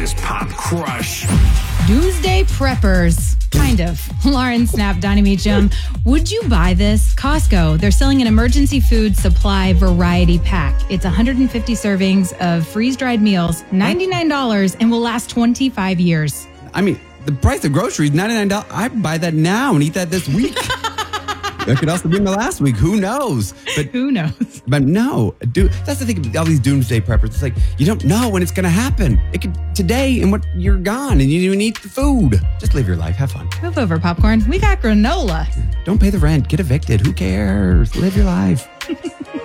America's Pop Crush. Doomsday preppers. Kind of. Lauren Snap, Donnie Meacham. Would you buy this? Costco. They're selling an emergency food supply variety pack. It's 150 servings of freeze-dried meals, $99, and will last 25 years. I mean, the price of groceries, $99. I'd buy that now and eat that this week. That could also be my last week. Who knows? But who knows? But no, dude, that's the thing about all these doomsday preppers. It's like, you don't know when it's going to happen. It could today and what you're gone and you didn't even eat the food. Just live your life. Have fun. Move over, popcorn. We got granola. Don't pay the rent. Get evicted. Who cares? Live your life.